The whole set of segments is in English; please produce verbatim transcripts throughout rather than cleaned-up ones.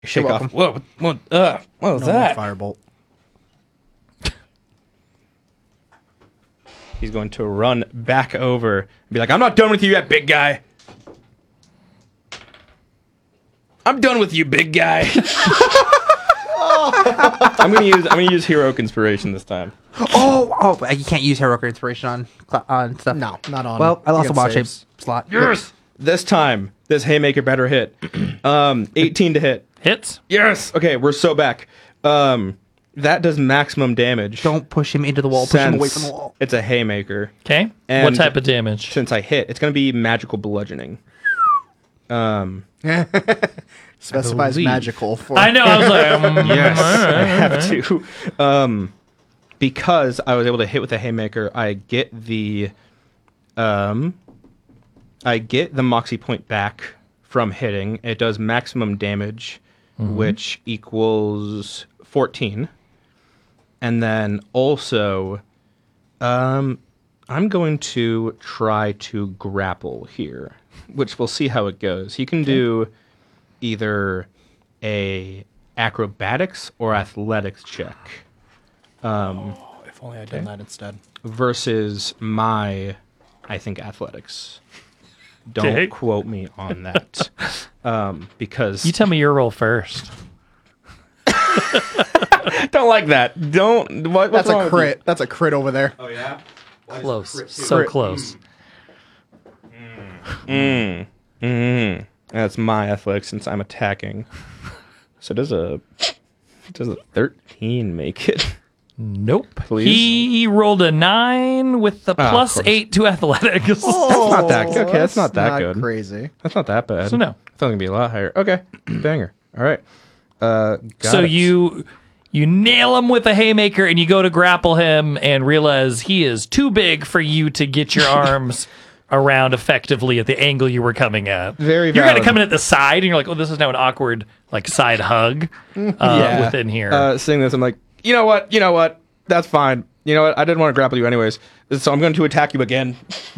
Shake off. Whoa, what, uh, what was No that? Firebolt. He's going to run back over and be like, I'm not done with you yet, big guy. I'm done with you, big guy. I'm gonna use I'm gonna use heroic inspiration this time. Oh, oh! You can't use heroic inspiration on cl- on stuff. No, not on. Well, I lost a against wild shape saves. slot. Yes. This time, this haymaker better hit. Um, eighteen to hit. Hits. Yes. Okay, we're so back. Um, that does maximum damage. Don't push him into the wall. Push him away from the since wall. It's a haymaker. Okay. What And- type of damage? Since I hit, it's gonna be magical bludgeoning. Um. Specifies believe. magical for. I know. I was like, um, Yes, all right, I all have right. to. Um, because I was able to hit with a haymaker, I get the, um, I get the moxie point back from hitting. It does maximum damage, which equals fourteen, and then also, um, I'm going to try to grapple here, which we'll see how it goes. He can do either a acrobatics or athletics check If only I'd done that instead. versus my, I think, athletics. Don't Okay. quote me on that. um, because You tell me your roll first. don't like that. Don't. What, what's That's wrong a with you? crit. That's a crit over there. Oh yeah. Close. So Crit. close. Mm. Mm. That's my athletics since I'm attacking. So does a does a thirteen make it? Nope. Please? He rolled a nine with the Ah, of plus course. eight to athletics. That's not that good. Okay, that's not that not good. Crazy. That's not that bad. So no. I thought it was gonna be a lot higher. Okay, banger. All right. Uh, got So it. you you nail him with a haymaker and you go to grapple him and realize he is too big for you to get your arms around effectively at the angle you were coming at. Very You're gonna valid. come in at the side and you're like, oh, this is now an awkward like side hug uh, Yeah. within here. Uh, seeing this, I'm like, you know what? You know what? That's fine. You know what? I didn't want to grapple you anyways, so I'm going to attack you again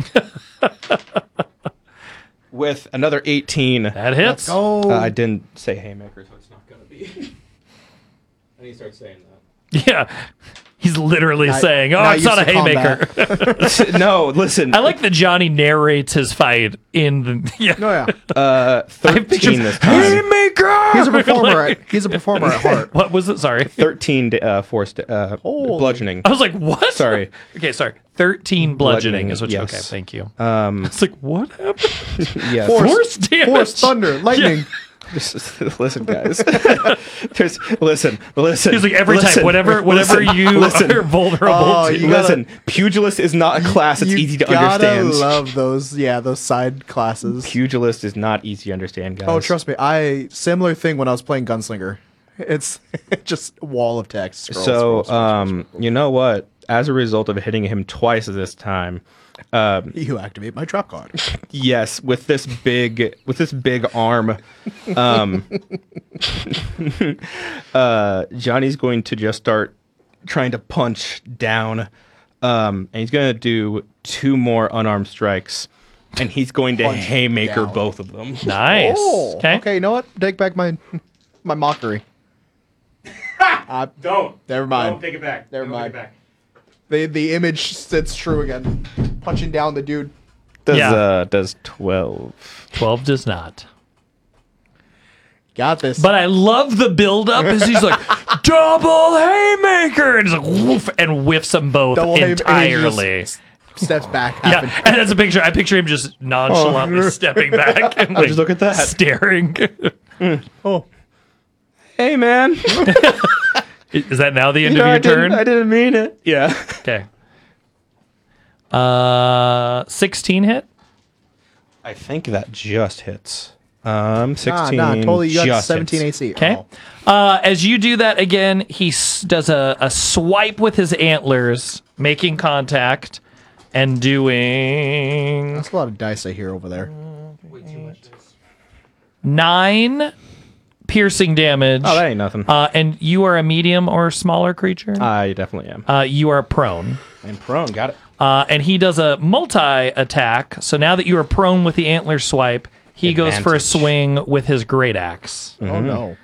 with another eighteen. that hits. Oh, Uh, I didn't say haymaker, so it's not gonna be. I need to start saying that. Yeah. He's literally Now- saying, oh, now it's used not a to combat. haymaker. No, listen. I like that Johnny narrates his fight in the. Yeah. no, yeah. uh, thirteen this time. Haymaker! He's a performer. Like- at, he's a performer at heart. What was it? Sorry. Thirteen da- uh, forced uh, Holy- bludgeoning. I was like, what? Sorry. Okay, sorry. thirteen bludgeoning, Bludgeoning, is what you. yes. Okay, thank you. Um, It's like, what happened? yes. Force damage. Force, thunder, lightning. Just- listen, guys. There's listen, listen. He's like, every listen, time, whatever, whatever listen, you listen. are vulnerable Oh, to. you gotta- Listen, pugilist is not a class that's you easy to gotta understand. love those. Yeah, those side classes. Pugilist is not easy to understand, guys. Oh, trust me. I similar thing when I was playing Gunslinger. It's just a wall of text. Scroll, So, scroll, scroll, um, you know what? As a result of hitting him twice this time, um, you activate my trap card. yes, with this big, with this big arm, um, uh, Johnny's going to just start trying to punch down, um, and he's going to do two more unarmed strikes, and he's going to Punch haymaker down. both of them. Nice. Oh, okay. okay. You know what? Take back my my mockery. uh, Don't. never mind. take it back. Never Don't take mind. it back. The the image sits true again. Punching down the dude. Does Yeah. uh does twelve? twelve does not. Got this. But I love the build-up as he's like, double haymaker! And he's like, woof, and whiffs them both Double hay- and he entirely. just steps back. half Yeah, an- and that's a picture. I picture him just nonchalantly stepping back and like, just look at that. staring. Oh, Hey, man. Is that now the end You know, of I your didn't, turn? I didn't mean it. Yeah. Okay. Uh, sixteen hit. I think that just hits. Um, nah, sixteen. nah. Totally, you got just seventeen hits. A C. Okay. Oh. Uh, as you do that again, he s- does a, a swipe with his antlers, making contact and doing That's a lot of dice I hear over there. nine piercing damage. Oh, that ain't nothing. Uh, and you are a medium or smaller creature. I definitely am. Uh, you are prone. I'm prone. Got it. Uh, and he does a multi attack. So now that you are prone with the antler swipe, he goes for a Advantage. swing with his great axe. Oh no.